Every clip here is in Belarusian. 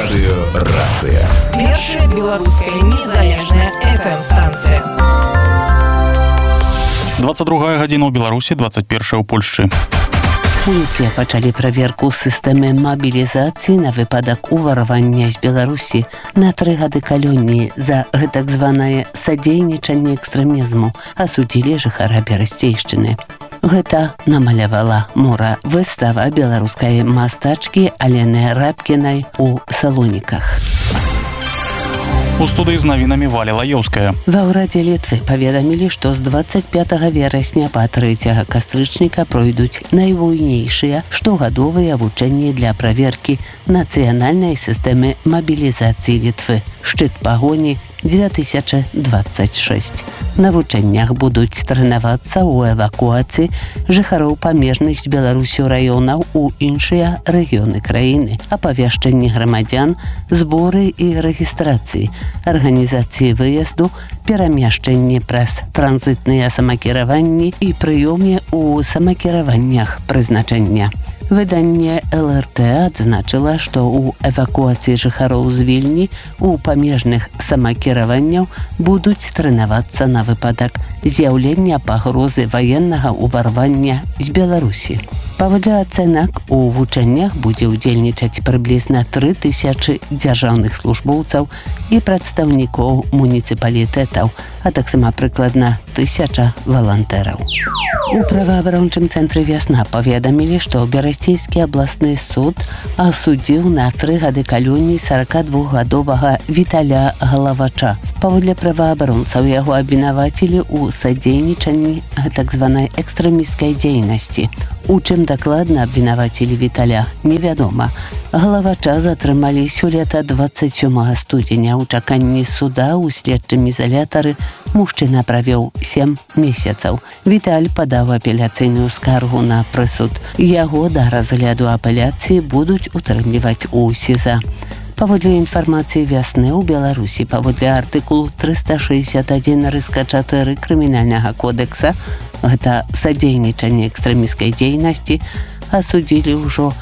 Радыёрацыя. Першая беларуская незалежная FM-станцыя. 22 гадзіна ў Беларусі, 21 ў Польшчы. У Літве пачалі праверку сістэмы мабілізацыі на выпадак уварвання з Беларусі на 3 гады калоніі за гэтак званае садзейнічанне экстрэмізму, асудзілі жыхара Берасцейшчыны. Гэта намалявала мора выстава беларускай мастачкі Алены Рабкінай у Салоніках. У студыі з навінамі Валя Лаёўская. Ва ўрадзе Літвы паведамілі, што з 25 верасня па 3 кастрычніка пройдуць найбуйнейшыя штогадовыя вучэнні для праверкі нацыянальнай сістэмы мабілізацыі Літвы. Шчыт пагоні 2026. На вучэннях будуць трэнавацца ў эвакуацыі жыхароў памежных з Беларусю раёнаў у іншыя рэгіёны краіны, апавяшчэнні грамадзян, зборы і рэгістрацыі, арганізацыі выезду, перамяшчэнні праз транзітныя самакіраванні і прыёме ў самакіраваннях прызначэння. Выданне ЛРТ адзначыла, што ў эвакуацыі жыхароў з Вільні у памежных самакіраванняў будуць трэнавацца на выпадак з'яўлення пагрозы ваеннага ўварвання з Беларусі. Паводле ацэнак, у вучэннях будзе ўдзельнічаць прыблізна 3000 дзяржаўных службоўцаў і прадстаўнікоў муніцыпалітэтаў, а таксама прыкладна 1000 валантэраў. У праваабарончым цэнтры «Вясна» паведамілі, што Берасцейскі абласны суд асудзіў на 3 гады калоніі 42гадовага Віталя Галавача. Паводле праваабаронцаў яго абвінавацілі ў садзейнічанні так званай экстрэмісцкай дзейнасці. У чым дакладна абвінавацілі Віталя, невядома. Галавача затрымалі сёлета 27 студзеня. У чаканні суда ў следчым ізалятары мужчына правёў 7 месяцаў. Віталь падаў апеляцыйную скаргу на прысуд. Яго да разгляду апеляцыі будуць утрымліваць у СІЗА. Паводле інфармацыі «Вясны» ў Беларусі, паводле артыкулу 361-4 крымінальнага кодекса, гэта садзейнічанне экстрэмісцкай дзейнасці, асудзілі ўжо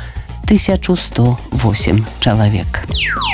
1108 чалавек.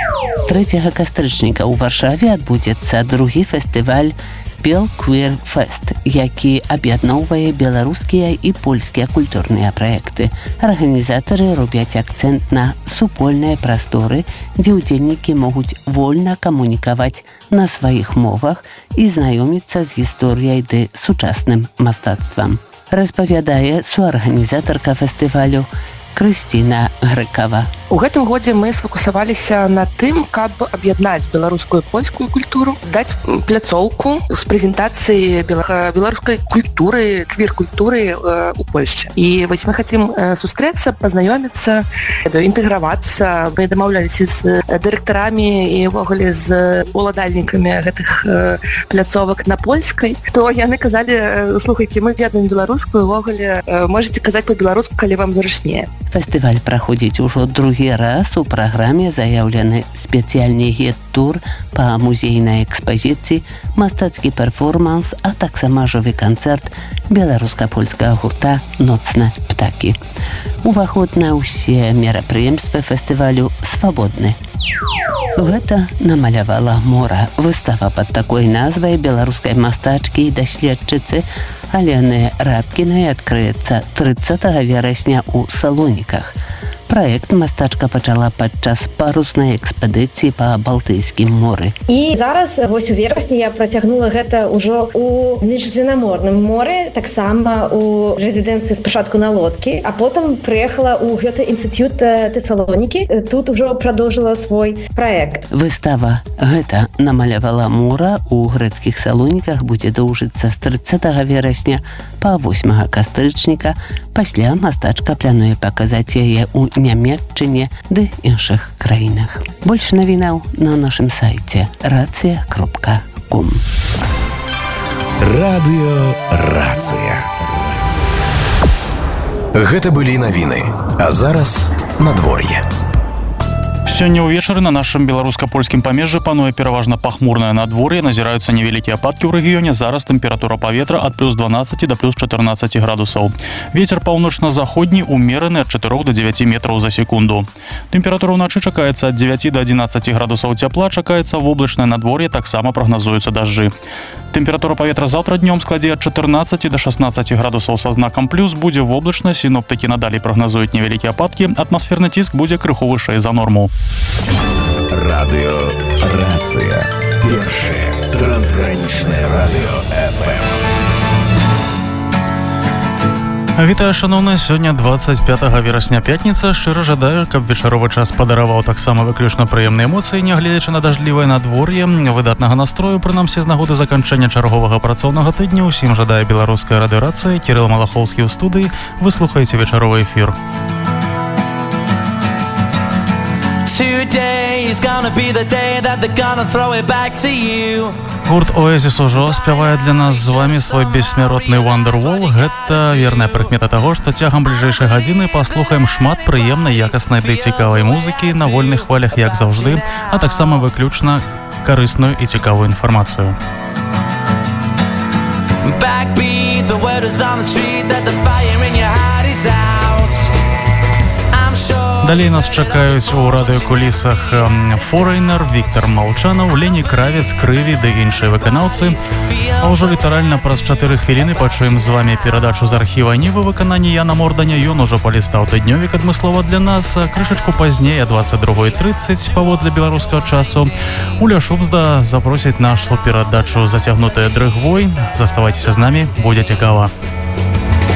3 кастрычніка ў Варшаве адбудзецца другі фестываль «Бел Queer Fest», які аб'ядноўвае беларускія і польскія культурныя праекты. Арганізатары робяць акцэнт на супольныя прасторы, дзе ўдзельнікі могуць вольна камунікаваць на сваіх мовах і знаёміцца з гісторыяй ды сучасным мастацтвам. Распавядае суарганізатарка фестывалю Крысціна Грыкава. У гэтым годзе мы сфокусаваліся на тым, каб аб'яднаць беларускую і польскую культуру, даць пляцоўку з прэзентацыі беларускай культуры, квір-культуры у Польшчы. І вось мы хацім сустрэцца, пазнаёміцца, інтэгравацца. Мы дамаўляліся з дырэктарамі і ўвогуле з уладальнікамі гэтых пляцовак на польскай. То яны казалі: слухайце, мы ведаем беларускую, ўвогуле можаце казаць па-беларуску, калі вам зручнее. Фестываль праходзіць ужо другі раз. У праграме заяўлены спецыяльны гід-тур па музейнай экспазіцыі, мастацкі перформанс, а таксама жывы канцэрт беларуска-польскага гурта «Ноцныя птакі». Уваход на ўсе мерапрыемствы фестывалю свабодны. Гэта намалявала мора. Выстава пад такой назвай беларускай мастачкі і даследчыцы Алены Рабкінай адкрыецца 30 верасня ў Салоніках. Праект мастачка пачала падчас паруснай экспедыцыі па Балтыйскім моры. І зараз, вось у верасні, я працягнула гэта ўжо ў міжземнаморным моры, таксама у рэзідэнцыі спачатку на лодкі, а потым прыехала ў гэты інстытут Тэсалонікі. Тут ужо прадоўжыла свой праект. Выстава гэта намалявала мора ў грэцкіх Салоніках будзе доўжыцца з 30 верасня па 8 кастрычніка. Пасля мастачка плануе паказаць яе ў Нямецчыне ды іншых краінах. Больш навінаў на нашым сайце racja.com. Радыёрацыя. Гэта былі навіны. А зараз надвор'е. Сёння ўвечары на нашым беларуска-польскім памежжы пануе пераважна пахмурнае надвор'е, назіраюцца невялікія ападкі ў рэгіёне. Зараз тэмпература паветра ад плюс 12 да плюс 14 градусаў. Вецер паўночна-заходні умераны ад 4 до 9 метраў за секунду. Тэмпература ўначы чакаецца ад 9 до 11 градусаў цяпла, чакаецца воблачнае надвор'е, таксама прагназуюцца дажджы. Тэмпература паветра заўтра днём складзе ад 14 до 16 градусаў са знакам плюс, будзе воблачна, сіноптыкі надалей прагназуюць невялікія ападкі, атмасферны ціск будзе крыху вышэй за норму. Радио «Рация». Первое трансграничное радио ФМ. Вітаю, шановныя, сёння 25 верасня, пятніца. Шчыра жадаю, каб вечаровы час падараваў таксама выключна прыемныя эмоцыі, нягледзячы на дажджлівае надвор'е, выдатнага настрою, прынамсі з нагоды заканчэння чарговага працоўнага тыдня. Усім жадае беларуская радыёрацыя. Кірыл Малахоўскі ў студыі. Вы слухаеце вечаровы эфір. Гурт Oasis ужо спявае для нас з вами свой бессмяротны Wonderwall. Гэта верная прыкмета таго, што цягам бліжэйшай гадзіны паслухаем шмат прыемнай, якаснай ды цікавай музыкі на вольных хвалях, як заўжды, а таксама выключна карысную і цікавую інфармацыю. Backbeat, the word is on the street that the fire in your heart is out. Далей нас чакаюць у радыёкулісах Foreigner, Віктор Малчанаў, Лені Кравец, Крыві ды іншыя выканаўцы. А ўжо літаральна праз 4 хвіліны пачуем з вами перадачу з архіва Нівы выканання Яна Морданя. Ён ужо палістаў тыднёвік адмыслова для нас. Крышачку пазней, о 22:30 паводле беларускага часу, Уля Шубзда запросіць нашу перадачу «Зацягнутая дрыгвой». Заставайцеся з намі, будзе цікава.